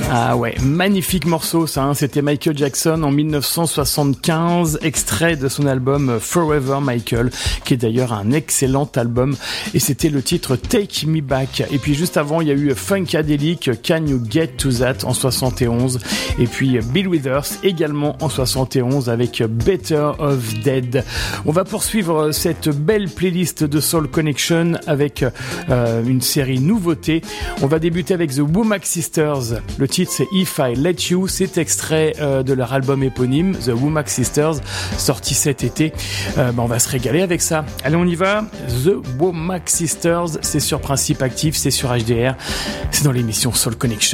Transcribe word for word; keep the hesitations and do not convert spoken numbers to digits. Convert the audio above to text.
Ah ouais, magnifique morceau ça, hein. C'était Michael Jackson en dix-neuf cent soixante-quinze, extrait de son album Forever Michael, qui est d'ailleurs un excellent album, et c'était le titre Take Me Back. Et puis juste avant, il y a eu Funkadelic, Can You Get To That en soixante et onze, et puis Bill Withers également en soixante et onze avec Better of Dead. On va poursuivre cette belle playlist de Soul Connection avec euh, une série nouveauté. On va débuter avec The Womack Sisters. Le titre c'est If I Let You, c'est extrait euh, de leur album éponyme The Womack Sisters, sorti cet été. Euh, bah, on va se régaler avec ça. Allez, on y va. The Womack Sisters, c'est sur Principe Actif, c'est sur H D R, c'est dans l'émission Soul Connection.